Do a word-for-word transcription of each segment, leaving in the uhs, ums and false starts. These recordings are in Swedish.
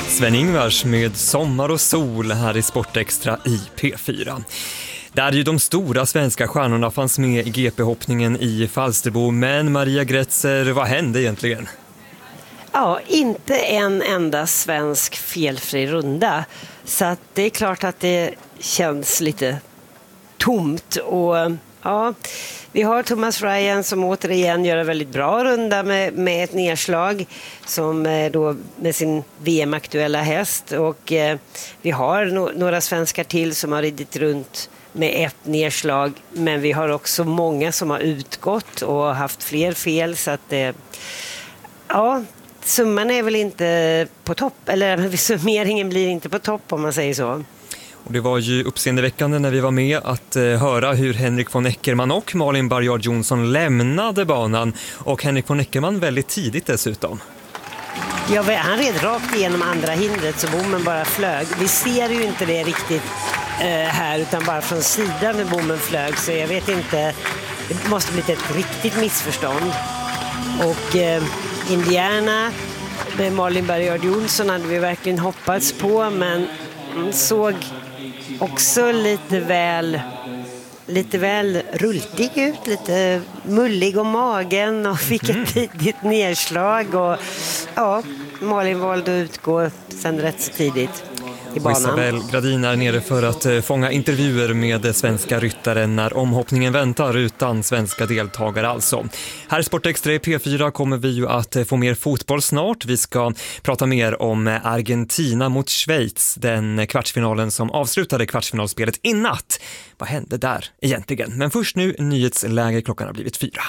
Sven-Ingvars med Sommar och sol här i Sportextra i P fyra. Där ju de stora svenska stjärnorna fanns med i G P-hoppningen i Falsterbo. Men Maria Grätzer, vad hände egentligen? Ja, inte en enda svensk felfri runda. Så att det är klart att det känns lite tomt. Och ja, vi har Thomas Ryan som återigen gör en väldigt bra runda med, med ett nedslag som då med sin V M-aktuella häst. Och eh, vi har no- några svenskar till som har ridit runt med ett nedslag, men vi har också många som har utgått och haft fler fel, så att det, ja, summan är väl inte på topp, eller summeringen blir inte på topp om man säger så. Och det var ju uppseendeväckande när vi var med att eh, höra hur Henrik von Eckermann och Malin Barriard Jonsson lämnade banan, och Henrik von Eckermann väldigt tidigt dessutom. Ja, han red rakt igenom andra hindret så bommen bara flög. Vi ser ju inte det riktigt eh, här, utan bara från sidan när bommen flög, så jag vet inte, det måste bli ett riktigt missförstånd. Och eh, Indiana med Malin Barriard Jonsson hade vi verkligen hoppats på, men såg också lite väl lite väl rultig ut, lite mullig om magen och fick ett tidigt nedslag, och ja, Malin valde att utgå sen rätt så tidigt i banan. Isabel Gradin är nere för att fånga intervjuer med svenska ryttare när omhoppningen väntar utan svenska deltagare alltså. Här i Sportextra i P fyra kommer vi ju att få mer fotboll snart. Vi ska prata mer om Argentina mot Schweiz, den kvartsfinalen som avslutade kvartsfinalspelet i natt. Vad hände där egentligen? Men först nu nyhetsläge, klockan har blivit fyra.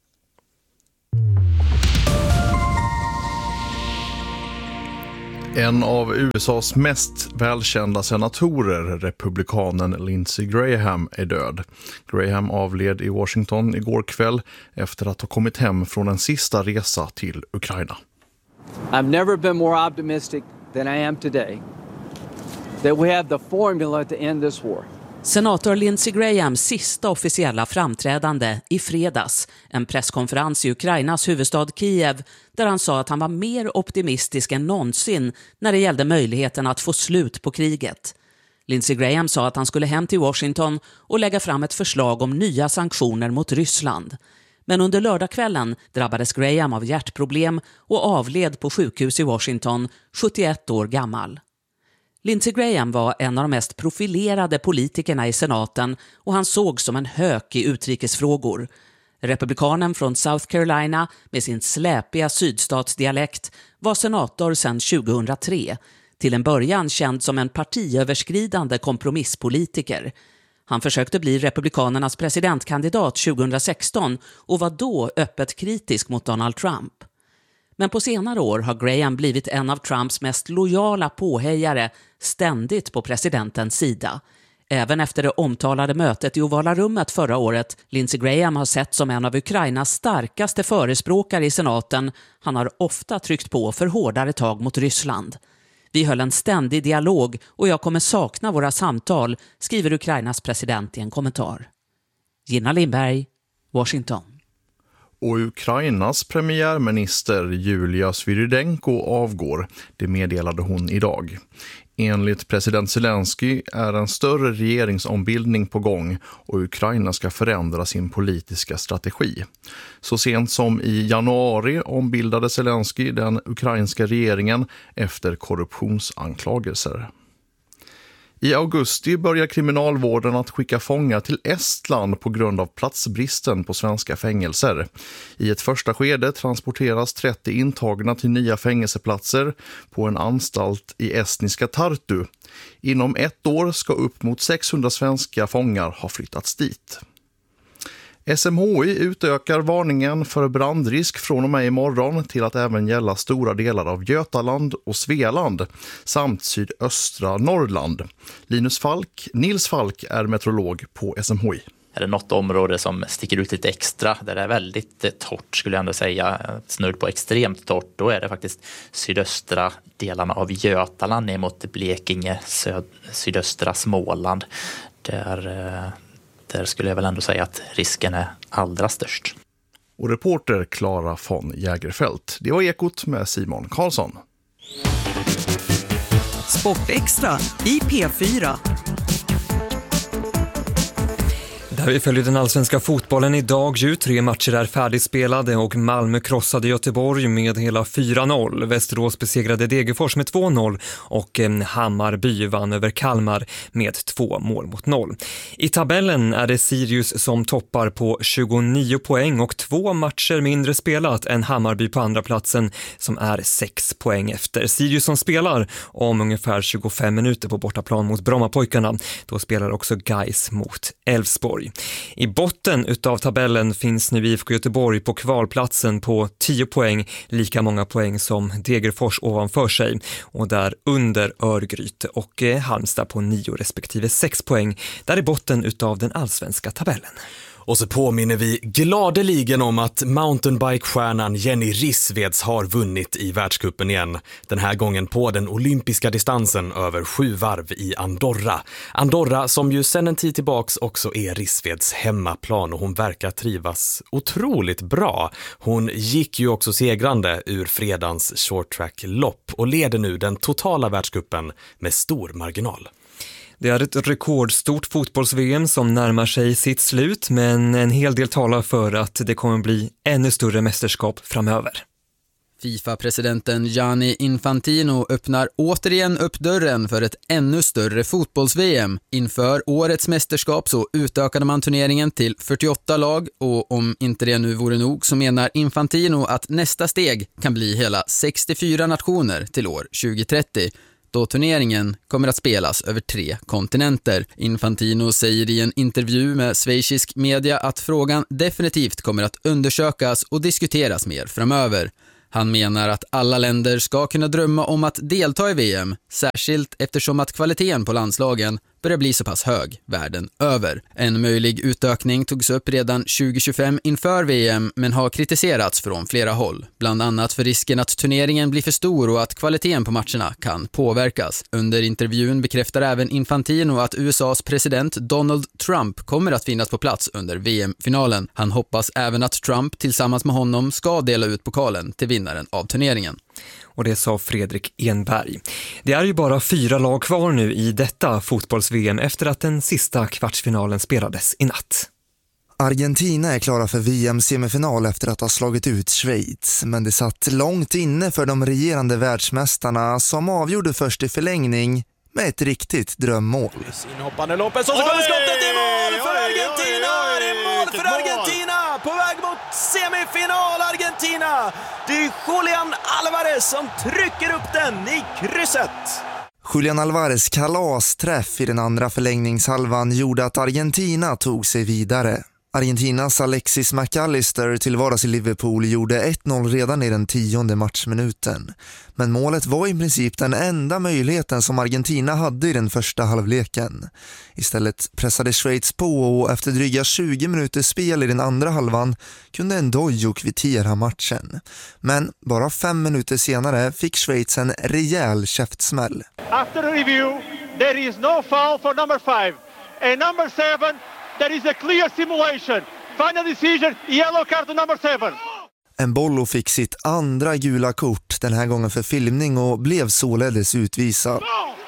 En av U S A:s mest välkända senatorer, republikanen Lindsey Graham, är död. Graham avled i Washington igår kväll efter att ha kommit hem från en sista resa till Ukraina. I've never been more optimistic than I am today that we have the formula to end this war. Senator Lindsey Grahams sista officiella framträdande i fredags, en presskonferens i Ukrainas huvudstad Kiev, där han sa att han var mer optimistisk än någonsin när det gällde möjligheten att få slut på kriget. Lindsey Graham sa att han skulle hem till Washington och lägga fram ett förslag om nya sanktioner mot Ryssland. Men under lördagskvällen drabbades Graham av hjärtproblem och avled på sjukhus i Washington, sjuttioett år gammal. Lindsey Graham var en av de mest profilerade politikerna i senaten, och han såg som en hök i utrikesfrågor. Republikanen från South Carolina med sin släpiga sydstatsdialekt var senator sedan tjugohundratre, till en början känd som en partiöverskridande kompromisspolitiker. Han försökte bli republikanernas presidentkandidat tjugohundrasexton och var då öppet kritisk mot Donald Trump. Men på senare år har Graham blivit en av Trumps mest lojala påhejare, ständigt på presidentens sida. Även efter det omtalade mötet i Ovala rummet förra året, Lindsey Graham har sett som en av Ukrainas starkaste förespråkare i senaten. Han har ofta tryckt på för hårdare tag mot Ryssland. Vi höll en ständig dialog och jag kommer sakna våra samtal, skriver Ukrainas president i en kommentar. Gina Lindberg, Washington. Och Ukrainas premiärminister Julia Svyrydenko avgår, det meddelade hon idag. Enligt president Zelensky är en större regeringsombildning på gång och Ukraina ska förändra sin politiska strategi. Så sent som i januari ombildade Zelensky den ukrainska regeringen efter korruptionsanklagelser. I augusti börjar kriminalvården att skicka fångar till Estland på grund av platsbristen på svenska fängelser. I ett första skede transporteras trettio intagna till nya fängelseplatser på en anstalt i estniska Tartu. Inom ett år ska upp mot sexhundra svenska fångar ha flyttats dit. S M H I utökar varningen för brandrisk från och med imorgon till att även gälla stora delar av Götaland och Svealand samt sydöstra Norrland. Linus Falk, Nils Falk är meteorolog på S M H I. Är det något område som sticker ut lite extra, där det är väldigt torrt skulle jag ändå säga, snudd på extremt torrt, då är det faktiskt sydöstra delarna av Götaland ner mot Blekinge, söd, sydöstra Småland. Där... Där skulle jag väl ändå säga att risken är allra störst. Och reporter Clara von Jägerfelt. Det var Ekot med Simon Karlsson. Sportextra i P fyra. Där vi följer den allsvenska fotbollen idag. Ju tre matcher är färdigspelade och Malmö krossade Göteborg med hela fyra noll. Västerås besegrade Degerfors med två noll och Hammarby vann över Kalmar med två mål mot noll. I tabellen är det Sirius som toppar på tjugonio poäng och två matcher mindre spelat än Hammarby på andra platsen som är sex poäng efter. Sirius som spelar om ungefär tjugofem minuter på bortaplan mot Brommapojkarna. Då spelar också Gais mot Elfsborg. I botten utav tabellen finns nu I F K Göteborg på kvalplatsen på tio poäng, lika många poäng som Degerfors ovanför sig, och där under Örgryte och Halmstad på nio respektive sex poäng, där i botten utav den allsvenska tabellen. Och så påminner vi gladeligen om att mountainbike-stjärnan Jenny Rissveds har vunnit i världscupen igen. Den här gången på den olympiska distansen över sju varv i Andorra. Andorra som ju sedan en tid tillbaks också är Rissveds hemmaplan, och hon verkar trivas otroligt bra. Hon gick ju också segrande ur fredagens short track-lopp och leder nu den totala världscupen med stor marginal. Det är ett rekordstort fotbolls-V M som närmar sig sitt slut, men en hel del talar för att det kommer bli ännu större mästerskap framöver. FIFA-presidenten Gianni Infantino öppnar återigen upp dörren för ett ännu större fotbolls-V M. Inför årets mästerskap så utökade man turneringen till fyrtioåtta lag, och om inte det nu vore nog så menar Infantino att nästa steg kan bli hela sextiofyra nationer till år tjugohundratrettio. Då turneringen kommer att spelas över tre kontinenter. Infantino säger i en intervju med schweizisk media att frågan definitivt kommer att undersökas och diskuteras mer framöver. Han menar att alla länder ska kunna drömma om att delta i V M, särskilt eftersom att kvaliteten på landslagen börjar bli så pass hög världen över. En möjlig utökning togs upp redan tjugo tjugofem inför V M, men har kritiserats från flera håll. Bland annat för risken att turneringen blir för stor och att kvaliteten på matcherna kan påverkas. Under intervjun bekräftar även Infantino att U S A:s president Donald Trump kommer att finnas på plats under V M-finalen. Han hoppas även att Trump tillsammans med honom ska dela ut pokalen till vinnaren av turneringen. Och det sa Fredrik Enberg. Det är ju bara fyra lag kvar nu i detta fotbolls-V M efter att den sista kvartsfinalen spelades i natt. Argentina är klara för V M-semifinal efter att ha slagit ut Schweiz, men det satt långt inne för de regerande världsmästarna som avgjorde först i förlängning med ett riktigt drömmål. Inhoppande Lopez och så kommer skottet i mål för Argentina! Det är mål för Argentina! På väg mot semifinal Argentina! Det är Julian Alvarez som trycker upp den i krysset! Julian Alvarez kalasträff i den andra förlängningshalvan gjorde att Argentina tog sig vidare. Argentinas Alexis McAllister till vardags i Liverpool gjorde ett noll redan i den tionde matchminuten. Men målet var i princip den enda möjligheten som Argentina hade i den första halvleken. Istället pressade Schweiz på, och efter dryga tjugo minuter spel i den andra halvan kunde Ndoye kvittera matchen. Men bara fem minuter senare fick Schweiz en rejäl käftsmäll. After the review, there is no foul for number five. And number seven, there is a clear simulation. Final decision, yellow card to number seven. Embolo fick sitt andra gula kort, den här gången för filmning, och blev således utvisad.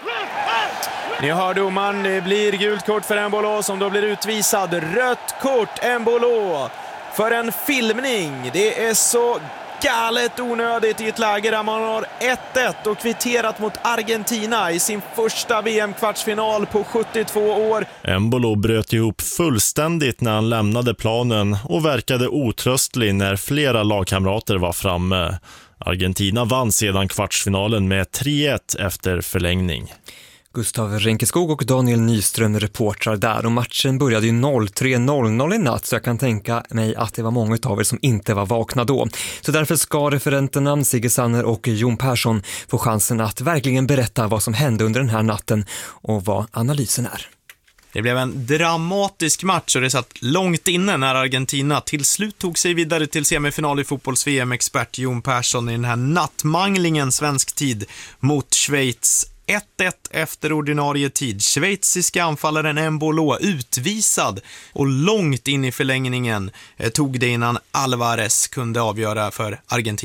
Ni hör domaren, det blir gult kort för Embolo som då blir utvisad. Rött kort Embolo för en filmning. Det är så galet onödigt i ett läge där man har ett ett och kvitterat mot Argentina i sin första V M-kvartsfinal på sjuttiotvå år. Embolo bröt ihop fullständigt när han lämnade planen och verkade otröstlig när flera lagkamrater var framme. Argentina vann sedan kvartsfinalen med tre ett efter förlängning. Gustav Renkeskog och Daniel Nyström reportrar där, och matchen började ju noll tre noll noll i natt, så jag kan tänka mig att det var många av er som inte var vakna då. Så därför ska referenterna Sigge Sanner och Jon Persson få chansen att verkligen berätta vad som hände under den här natten och vad analysen är. Det blev en dramatisk match och det satt långt inne när Argentina till slut tog sig vidare till semifinal i fotbolls-V M. Expert Jon Persson i den här nattmanglingen svensk tid mot Schweiz. ett ett efter ordinarie tid. Schweiziska anfallaren Embolo utvisad, och långt in i förlängningen tog det innan Alvarez kunde avgöra för Argentina.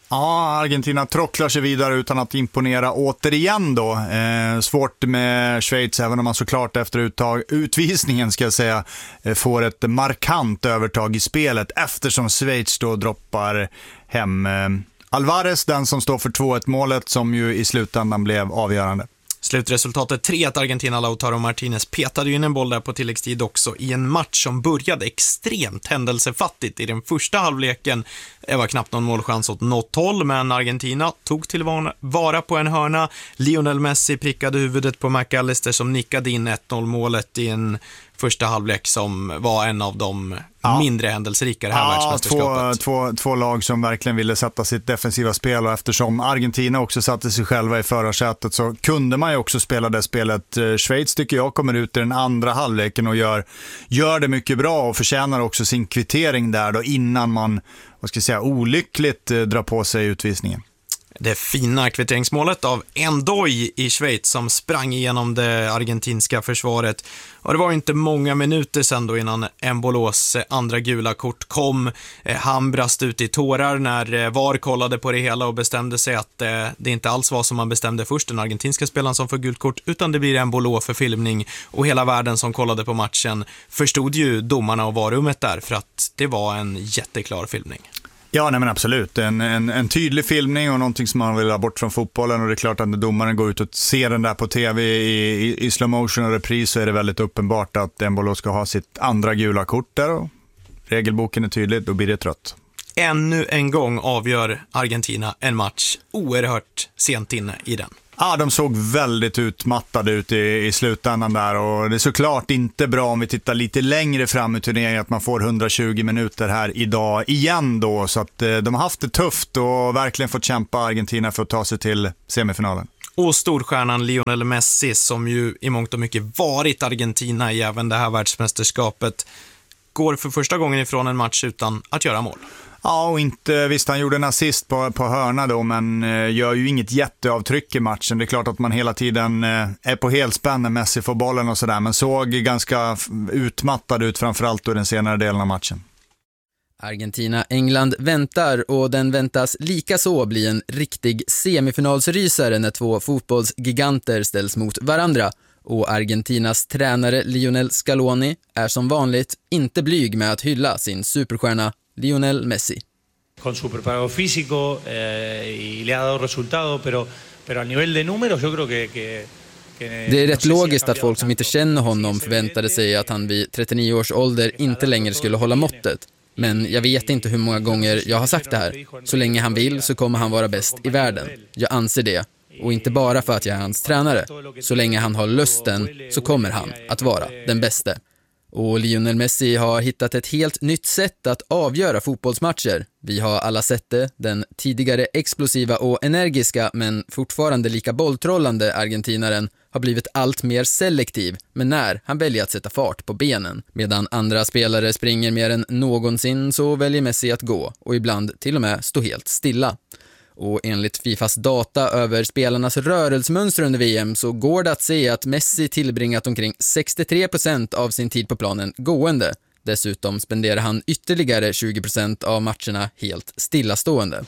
Ja, Argentina trocklar sig vidare utan att imponera återigen då. Eh, svårt med Schweiz, även om man såklart efter uttag, utvisningen ska jag säga, eh, får ett markant övertag i spelet eftersom Schweiz då droppar hem eh, Alvarez, den som står för två ett målet som ju i slutändan blev avgörande. Slutresultatet tre ett Argentina. Lautaro Martinez petade ju in en boll där på tilläggstid också i en match som började extremt händelsefattigt. I den första halvleken det var knappt någon målchans åt något håll, men Argentina tog till vara på en hörna. Lionel Messi prickade huvudet på McAllister som nickade in ett noll målet i en första halvlek som var en av de ja. mindre händelserika det här ja, världsmästerskapet. Två, två, två lag som verkligen ville sätta sitt defensiva spel, och eftersom Argentina också satte sig själva i förarsätet så kunde man ju också spela det spelet. Schweiz tycker jag kommer ut i den andra halvleken och gör, gör det mycket bra och förtjänar också sin kvittering där då innan man, vad ska jag säga, olyckligt drar på sig utvisningen. Det fina kvitteringsmålet av Endoy i Schweiz som sprang igenom det argentinska försvaret. Och det var inte många minuter sedan då innan Embolos andra gula kort kom. Han brast ut i tårar när V A R kollade på det hela och bestämde sig att det inte alls var som man bestämde först, den argentinska spelaren som får gult kort, utan det blir Embolo för filmning. Och hela världen som kollade på matchen förstod ju domarna och V A R-rummet där, för att det var en jätteklar filmning. Ja, nej men absolut. En, en, en tydlig filmning och någonting som man vill ha bort från fotbollen, och det är klart att när domaren går ut och ser den där på tv i, i, i slow motion och repris så är det väldigt uppenbart att Embolo ska ha sitt andra gula kort där, och regelboken är tydlig, då blir det trött. Ännu en gång avgör Argentina en match oerhört sent inne i den. Ja, de såg väldigt utmattade ut i, i slutändan där, och det är såklart inte bra om vi tittar lite längre fram i turneringen att man får hundratjugo minuter här idag igen då, så att eh, de har haft det tufft och verkligen fått kämpa Argentina för att ta sig till semifinalen. Och storstjärnan Lionel Messi, som ju i mångt och mycket varit Argentina i även det här världsmästerskapet, går för första gången ifrån en match utan att göra mål. Ja, och inte, visst han gjorde en assist på, på hörna då, men eh, gör ju inget jätteavtryck i matchen. Det är klart att man hela tiden eh, är på helspänn när Messi får bollen och sådär, men såg ganska utmattad ut framförallt då den senare delen av matchen. Argentina-England väntar, och den väntas lika så bli en riktig semifinalsrysare när två fotbollsgiganter ställs mot varandra. Och Argentinas tränare Lionel Scaloni är som vanligt inte blyg med att hylla sin superstjärna Lionel Messi. Con su preparo físico eh, y le ha dado resultado, pero pero a nivel de números yo creo que que Det är rätt logiskt att folk som inte känner honom förväntade sig att han vid trettionio års ålder inte längre skulle hålla måttet. Men jag vet inte hur många gånger jag har sagt det här. Så länge han vill så kommer han vara bäst i världen. Jag anser det. Och inte bara för att jag är hans tränare. Så länge han har lusten så kommer han att vara den bästa. Och Lionel Messi har hittat ett helt nytt sätt att avgöra fotbollsmatcher. Vi har alla sett det, den tidigare explosiva och energiska men fortfarande lika bolltrollande argentinaren har blivit allt mer selektiv, men när han väljer att sätta fart på benen. Medan andra spelare springer mer än någonsin så väljer Messi att gå och ibland till och med stå helt stilla. Och enligt Fifas data över spelarnas rörelsemönster under V M så går det att se att Messi tillbringat omkring sextiotre procent av sin tid på planen gående. Dessutom spenderar han ytterligare tjugo procent av matcherna helt stillastående.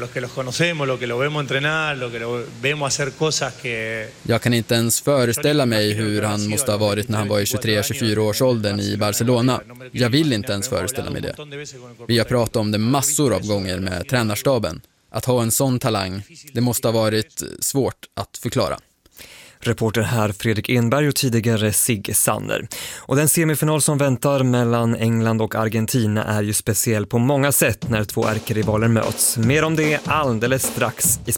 Jag kan inte ens föreställa mig hur han måste ha varit när han var i tjugotre till tjugofyra års åldern i Barcelona. Jag vill inte ens föreställa mig det. Vi har pratat om det massor av gånger med tränarstaben. Att ha en sån talang, det måste ha varit svårt att förklara. Reporter här Fredrik Enberg och tidigare Sig Sanner. Och den semifinal som väntar mellan England och Argentina är ju speciell på många sätt när två ärkerivaler möts. Mer om det alldeles strax i